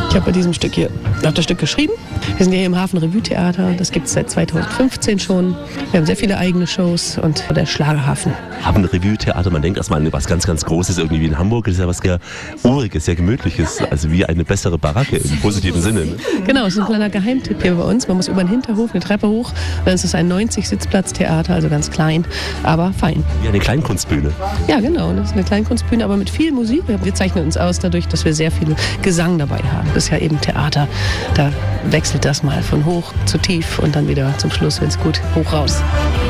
Ich habe bei diesem Stück hier auch das Stück geschrieben. Wir sind hier im Hafen Revue Theater. Das gibt es seit 2015 schon. Wir haben sehr viele eigene Shows und der Schlagerhafen. Hafen Revue Theater, man denkt erstmal an was ganz, ganz Großes irgendwie wie in Hamburg. Das ist ja was sehr Uriges, sehr Gemütliches. Also wie eine bessere Baracke im positiven Sinne. Ne? Genau, es ist ein kleiner Geheimtipp hier bei uns. Man muss über den Hinterhof eine Treppe hoch. Dann ist es ein 90-Sitzplatz-Theater, also ganz klein, aber fein. Wie eine Kleinkunstbühne. Ja, genau. Das ist eine Kleinkunstbühne, aber mit viel Musik. Wir zeichnen uns aus dadurch, dass wir sehr viel Gesang dabei haben. Das ist ja eben Theater. Da wechselt das mal von hoch zu tief und dann wieder zum Schluss, wenn es gut, hoch raus.